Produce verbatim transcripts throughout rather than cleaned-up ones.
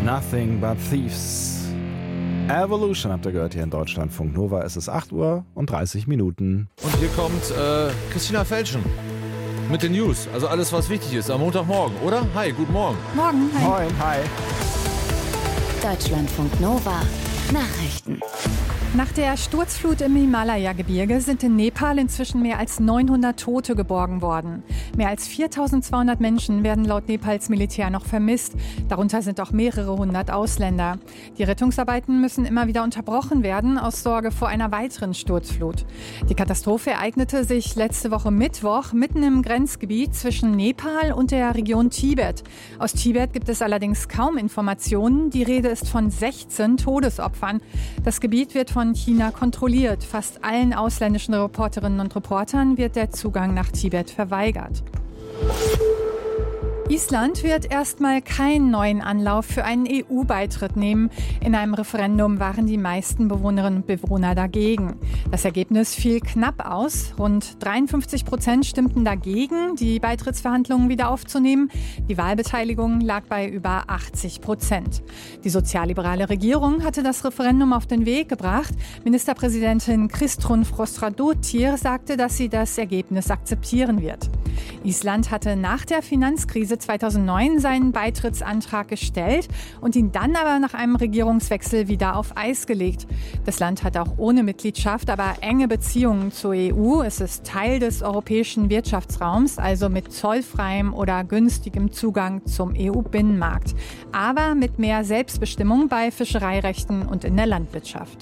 Nothing but Thieves. Evolution habt ihr gehört hier in Deutschlandfunk Nova. Es ist acht Uhr und dreißig Minuten. Und hier kommt äh, Christina Felschen mit den News. Also alles, was wichtig ist am Montagmorgen, oder? Hi, guten Morgen. Morgen, hi. Moin, hi. Deutschlandfunk Nova Nachrichten. Nach der Sturzflut im Himalaya-Gebirge sind in Nepal inzwischen mehr als neunhundert Tote geborgen worden. Mehr als viertausendzweihundert Menschen werden laut Nepals Militär noch vermisst. Darunter sind auch mehrere hundert Ausländer. Die Rettungsarbeiten müssen immer wieder unterbrochen werden, aus Sorge vor einer weiteren Sturzflut. Die Katastrophe ereignete sich letzte Woche Mittwoch mitten im Grenzgebiet zwischen Nepal und der Region Tibet. Aus Tibet gibt es allerdings kaum Informationen. Die Rede ist von sechzehn Todesopfern. Das Gebiet wird von von China kontrolliert. Fast allen ausländischen Reporterinnen und Reportern wird der Zugang nach Tibet verweigert. Island wird erstmal keinen neuen Anlauf für einen E U-Beitritt nehmen. In einem Referendum waren die meisten Bewohnerinnen und Bewohner dagegen. Das Ergebnis fiel knapp aus. Rund dreiundfünfzig Prozent stimmten dagegen, die Beitrittsverhandlungen wieder aufzunehmen. Die Wahlbeteiligung lag bei über achtzig Prozent. Die sozialliberale Regierung hatte das Referendum auf den Weg gebracht. Ministerpräsidentin Kristrún Frostadóttir sagte, dass sie das Ergebnis akzeptieren wird. Island hatte nach der Finanzkrise zweitausendneun seinen Beitrittsantrag gestellt und ihn dann aber nach einem Regierungswechsel wieder auf Eis gelegt. Das Land hat auch ohne Mitgliedschaft aber enge Beziehungen zur E U. Es ist Teil des europäischen Wirtschaftsraums, also mit zollfreiem oder günstigem Zugang zum E U-Binnenmarkt. Aber mit mehr Selbstbestimmung bei Fischereirechten und in der Landwirtschaft.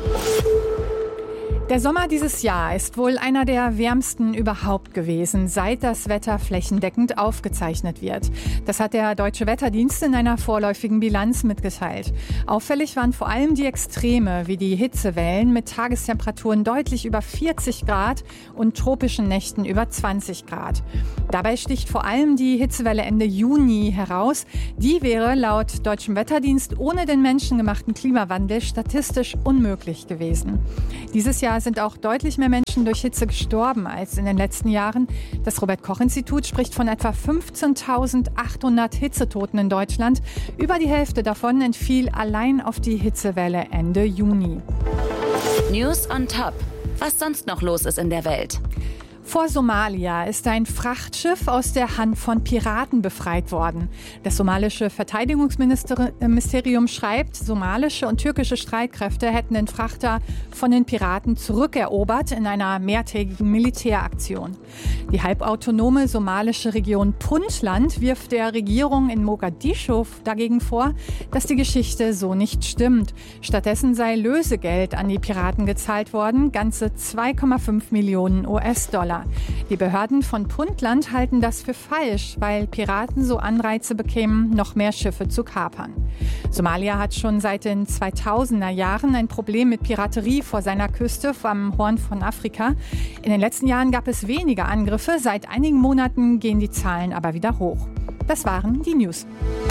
Der Sommer dieses Jahr ist wohl einer der wärmsten überhaupt gewesen, seit das Wetter flächendeckend aufgezeichnet wird. Das hat der Deutsche Wetterdienst in einer vorläufigen Bilanz mitgeteilt. Auffällig waren vor allem die Extreme, wie die Hitzewellen mit Tagestemperaturen deutlich über vierzig Grad und tropischen Nächten über zwanzig Grad. Dabei sticht vor allem die Hitzewelle Ende Juni heraus. Die wäre laut Deutschem Wetterdienst ohne den menschengemachten Klimawandel statistisch unmöglich gewesen. Dieses Jahr sind auch deutlich mehr Menschen durch Hitze gestorben als in den letzten Jahren. Das Robert-Koch-Institut spricht von etwa fünfzehntausendachthundert Hitzetoten in Deutschland. Über die Hälfte davon entfiel allein auf die Hitzewelle Ende Juni. News on Top. Was sonst noch los ist in der Welt? Vor Somalia ist ein Frachtschiff aus der Hand von Piraten befreit worden. Das somalische Verteidigungsministerium schreibt, somalische und türkische Streitkräfte hätten den Frachter von den Piraten zurückerobert in einer mehrtägigen Militäraktion. Die halbautonome somalische Region Puntland wirft der Regierung in Mogadischu dagegen vor, dass die Geschichte so nicht stimmt. Stattdessen sei Lösegeld an die Piraten gezahlt worden, ganze zwei Komma fünf Millionen U S-Dollar. Die Behörden von Puntland halten das für falsch, weil Piraten so Anreize bekämen, noch mehr Schiffe zu kapern. Somalia hat schon seit den zweitausender Jahren ein Problem mit Piraterie vor seiner Küste am Horn von Afrika. In den letzten Jahren gab es weniger Angriffe, seit einigen Monaten gehen die Zahlen aber wieder hoch. Das waren die News.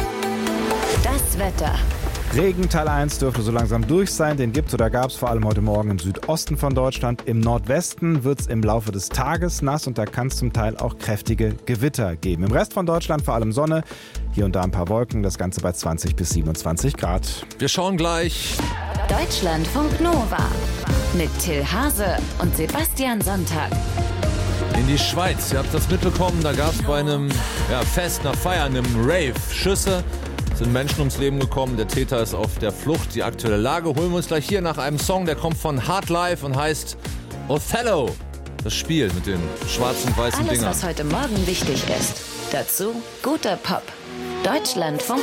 Das Wetter. Regen Teil eins dürfte so langsam durch sein. Den gibt's oder gab's vor allem heute Morgen im Südosten von Deutschland. Im Nordwesten wird's im Laufe des Tages nass und da kann es zum Teil auch kräftige Gewitter geben. Im Rest von Deutschland vor allem Sonne, hier und da ein paar Wolken, das Ganze bei zwanzig bis siebenundzwanzig Grad. Wir schauen gleich. Deutschlandfunk Nova mit Till Hase und Sebastian Sonntag. In die Schweiz. Ihr habt das mitbekommen, da gab es bei einem ja, Fest, einer Feier, einem Rave, Schüsse. Sind Menschen ums Leben gekommen, der Täter ist auf der Flucht. Die aktuelle Lage holen wir uns gleich hier nach einem Song, der kommt von Hard Life und heißt Othello. Das Spiel mit den schwarzen und weißen Alles, Dingern. was heute Morgen wichtig ist. Dazu guter Pop. Deutschlandfunk